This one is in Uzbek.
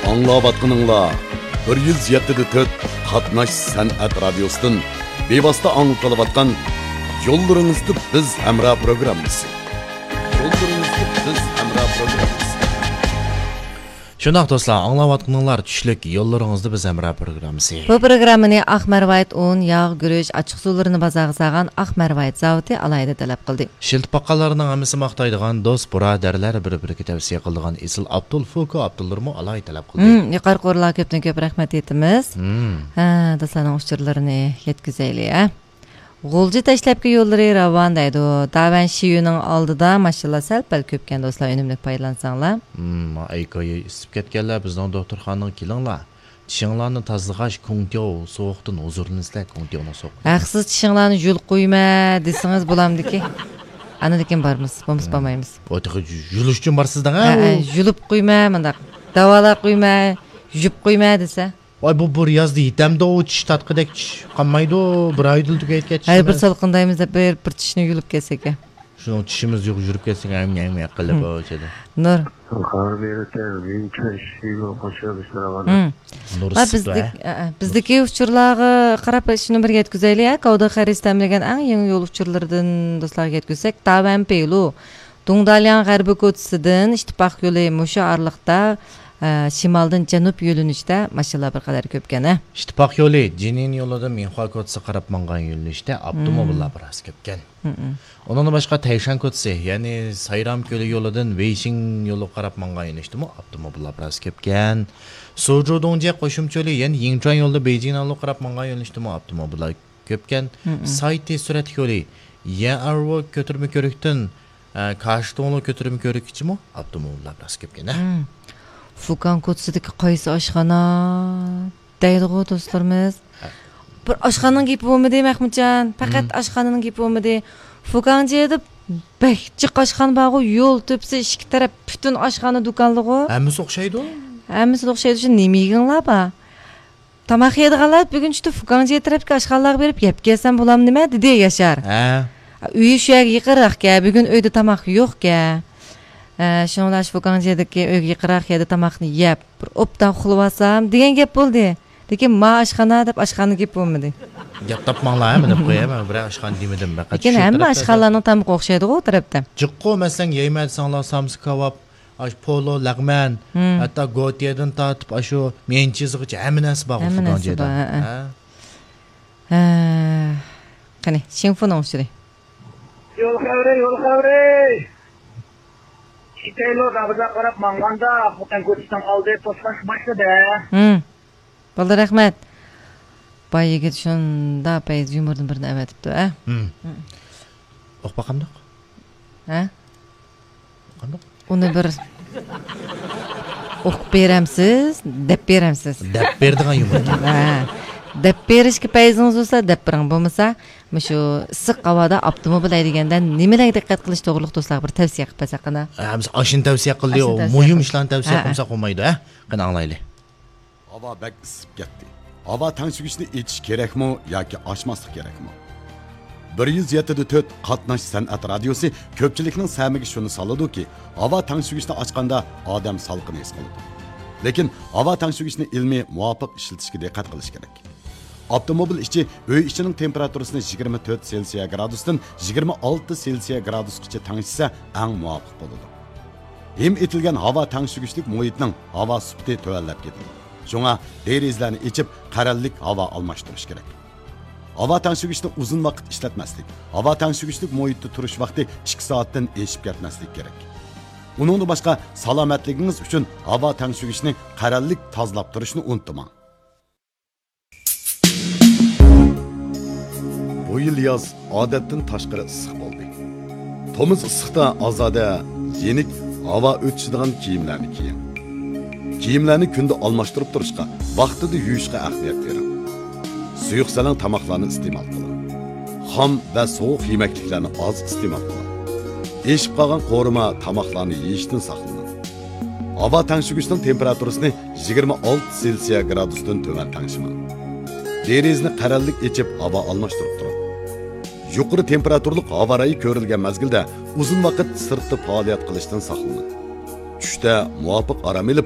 Аңлаватқаныңла 107.4 Қатнаш сәнәт радиосының бейбасты аңлатылыватқан Yollarınızda biz Emra programımızı. Şunaq dostlar, anlavatqınlar düşlük yollarınızda biz Emra programımızı. Bu programını Akmervayt un, yağ, gürüş, açıq sularını bazağızağın Akmervayt zaviti alayda talep qıldı. Şiltpaqalarının amisi maqtaydıgan dost, buraderler bir-biriga tavsiye qıldıgan Isil Abdul Fuku Abdullarmu alay talep qıldı. Yuqar qorlar köpdən köp rəhmət etimiz. Dostlarının uçurlarını yetkizeyli, ya. G'ulji tashlabki yo'llari ravon deydi. Davan shiyuning oldida mashallah sal-pal ko'pkan do'stlar unumli foydalansanglar. Aykoyi isib ketganlar bizning doktorxonaga kelinglar. Tishinglarni tozalash kungtov sovuqdan huzurlanizlar kungtovni so'q. Siz tishinglarni yul qo'yma desangiz bo'lamdiki. Ana degan bormiz, bo'lmaymiz. O'tiga yulish uchun borsizda, ha? Yulib qo'yma, menda davolar qo'yma, yub qo'yma desa. Ay bu bir yazdı itemde o çiş tatqıdek qanmaydı bir aydıl tüketket. Ay bir salqındayımız da bir tişini yulup kelsek. Şunun tişimiz yok yürüp kelsek ayım yaqilib o şeyde. Nur. Bizdeki uçurlağı qarab şunu bir yetkizeyli ya. Qavda xaristamlagan eng yangi yo'l uçurlardan dostlarga yetkizsek, Tavan Peylu, Dungdalyan g'arbi ko'chasidan ittifoq yo'li musha arliqda Şimaldan Janub yo'linishda mashallah bir qadar ko'pkan. İttifoq yo'li Jinin yo'lida Minxua ko'chasi qarab mangan yo'linishda avtomobillar biroz ko'pkan. Ondan başqa Tayshan ko'chasi, ya'ni Sayram ko'li yo'lidan Weishin yo'li qarab mangan yo'linishda avtomobillar biroz ko'pkan. Soju Dongje qo'shimcha yo'li, ya'ni Yingchuan yo'lida Beijing yo'li qarab mangan yo'linishda avtomobillar ko'pkan. Sayti surat yo'li Yarwo ko'tirma ko'rikdan Kashtonlo ko'tirma ko'rikchimi avtomobillar biroz ko'pkan. Fukan ko'chasidagi qaysi oshxona deydi-ku do'stlarimiz. Bir oshxonaning gapi bo'lmadi Mahmudjon, faqat oshxonaning gapi bo'lmadi. Fukanji deb jiq oshxona bor-ku, yo'l tepsi ikki taraf butun oshxona do'konligi. Hammasi o'xshaydi. Hammasi o'xshaydi, shu nima yeganlar bor? Tomoq yeydiganlar bugun shu Fukanji tarafga oshxonalarga berib yeb kelsam bo'lam nima dedi Yashar. Uyi shu yerga yiqiraq-ka, bugun uyda tomoq yo'q-ka. Şunlar Fukanjidagi uyga qiraq yedi tamoqni yeb, bir obdan uxlab olsam degan gap bo'ldi. Lekin ma oshxona deb oshxona gap bo'lmadi. Gap topmanglar, deb qo'yaman, bir oshxona demedim faqat. Lekin hamma oshxonalarning tamoqi o'xshaydi-ku o tarafda. Jiqqo masalan yeymadsanlar samsa kebab, polo, lag'man, hatto gotiyadan tortib shu menchizgacha hamma narsa bor Fukanjida. Qani, Shinfon o'shiri. Yo'l xavri. İteylo rabıza qarab manganda Fukan ko'chasidan oldi to'slash boshladi. Bo'ldi, rahmat. Boy yigit shunda payz yumurdan birini avatibdi, a? O'qpa qandoq? Ha? Qandoq? Uni bir o'qib beramsiz, deb beramsiz. Deb berdigan yumurta. Ha. Deb berishga payzingiz bo'lsa, deb bering, bo'lmasa, shu issiq havoda avtomobil haydagandan nimalarga diqqat qilish to'g'riliq do'stlar bir tavsiya qilib bersak qana. Biz ashini tavsiya qildik, muhim ishlarni tavsiya qilsa qolmaydi, ha? Qani anglaylik. Havo bak isib ketdi. Havo tangshigishni ichish kerakmi yoki ochmaslik kerakmi? 107.4 Qatnash san'at radiosi ko'pchilikning samiga shuni soladi-ki, havo tangshigishni ochganda odam salqin his qiladi. Lekin havo tangshigishni ilmiy muvofiq ishlatishga diqqat qilish kerak. Avtomobil ichi uy ichining temperaturasini 24 Selsiya gradusdan 26 Selsiya gradusgacha tangshisa eng muvofiq bo'ladi. Hem etilgan havo tangshigishlik muhitning havo sifati tuvallab ketadi. Shunga derizlarni ichib qarallik havo almashtirish kerak. Havo tangshigishni uzun vaqt ishlatmaslik, havo tangshigishlik muhitda turish vaqti 2 soatdan eshib ketmaslik kerak. Uningdan boshqa salomatligingiz uchun havo tangshigishni qarallik tozalab turishni unutmang. Bu yil yoz odatdan tashqari issiq bo'ldi. To'miz issiqda ozoda yenik havo o'tishadigan kiyimlarni kiying. Kiyimlarni kunda almashtirib turishga, vaqtida yuvishga ahamiyat bering. Suyuq salan tamoqlarni iste'mol qiling. Xom va sovuq yemekliklarni oz iste'mol qiling. Eshib qolgan qo'rima tamoqlarni yeyishdan saqlaning. Havo tangshigishning temperaturasini 26 Selsiya gradusdan tuvan tangshimang. Derizni qarallik ichib havo almashtirib turing. Yuqori temperaturli havo rayi ko'rilgan mazgilda uzun vaqt sirtda faoliyat qilishdan saqlaning. Tushda muvofiq aram